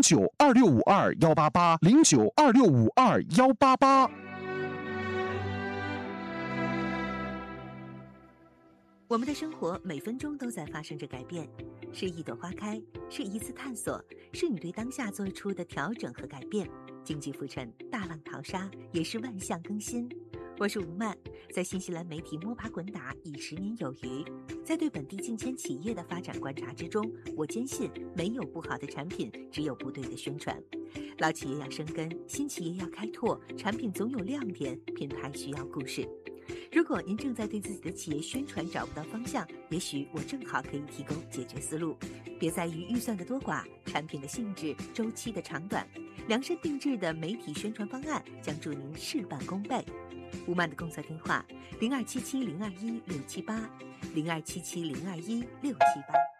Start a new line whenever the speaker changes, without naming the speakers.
092652188092652188。
我们的生活每分钟都在发生着改变，是一朵花开，是一次探索，是你对当下做出的调整和改变。经济浮沉，大浪淘沙，也是万象更新。我是吴曼，在新西兰媒体摸爬滚打已10年有余，在对本地近千企业的发展观察之中，我坚信没有不好的产品，只有不对的宣传。老企业要生根，新企业要开拓，产品总有亮点，品牌需要故事。如果您正在对自己的企业宣传找不到方向，也许我正好可以提供解决思路。别在于预算的多寡、产品的性质、周期的长短，量身定制的媒体宣传方案将助您事半功倍。吴曼的工作电话：0277021678，0277021678。